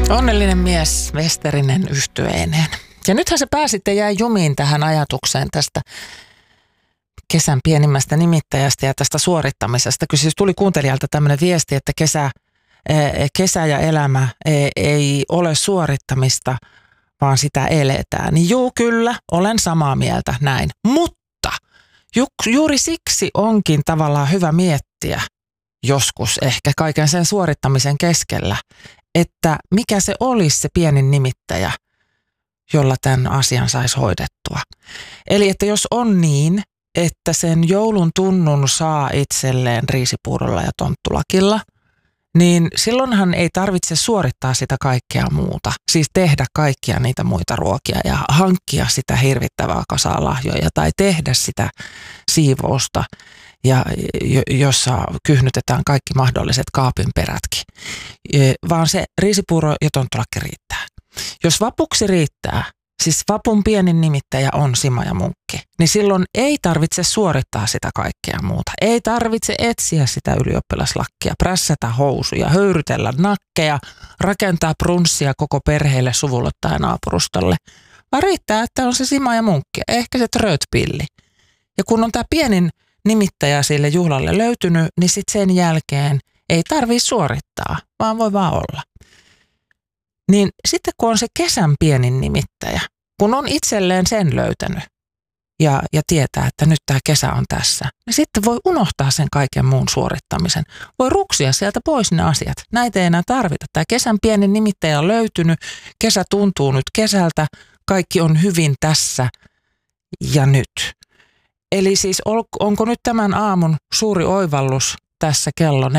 Onnellinen mies Westerinen yhtyeineen. Ja nythän se pääsitte jäi jumiin tähän ajatukseen tästä kesän pienimmästä nimittäjästä ja tästä suorittamisesta. Kyllä siis tuli kuuntelijalta tämmöinen viesti, että kesä ja elämä ei ole suorittamista, vaan sitä eletään. Niin juu, kyllä, olen samaa mieltä näin. Mutta juuri siksi onkin tavallaan hyvä miettiä joskus ehkä kaiken sen suorittamisen keskellä, että mikä se olisi se pienin nimittäjä, jolla tämän asian saisi hoidettua. Eli että jos on niin, että sen joulun tunnun saa itselleen riisipuurolla ja tonttulakilla, niin silloinhan ei tarvitse suorittaa sitä kaikkea muuta. Siis tehdä kaikkia niitä muita ruokia ja hankkia sitä hirvittävää kasaa lahjoja tai tehdä sitä siivousta, jossa kyhnytetään kaikki mahdolliset kaapin perätkin. Vaan se riisipuuro ja tonttulakki riittää. Jos vapuksi riittää, siis vapun pienin nimittäjä on Sima ja Munkki, niin silloin ei tarvitse suorittaa sitä kaikkea muuta. Ei tarvitse etsiä sitä ylioppilaslakkia, prässätä housuja, höyrytellä nakkeja, rakentaa brunssia koko perheelle, suvulle tai naapurustolle. Vaan riittää, että on se Sima ja Munkki, ehkä se tröötpilli. Ja kun on tämä pienin nimittäjä sille juhlalle löytynyt, niin sitten sen jälkeen ei tarvitse suorittaa, vaan voi vaan olla. Niin sitten kun on se kesän pienin nimittäjä, kun on itselleen sen löytänyt ja tietää, että nyt tämä kesä on tässä, niin sitten voi unohtaa sen kaiken muun suorittamisen. Voi ruksia sieltä pois ne asiat. Näitä ei enää tarvita. Tämä kesän pienin nimittäjä on löytynyt, kesä tuntuu nyt kesältä, kaikki on hyvin tässä ja nyt. Eli siis onko nyt tämän aamun suuri oivallus tässä kello 4.42,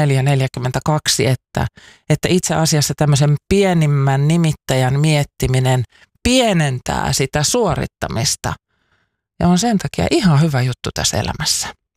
että itse asiassa tämmöisen pienimmän nimittäjän miettiminen pienentää sitä suorittamista ja on sen takia ihan hyvä juttu tässä elämässä.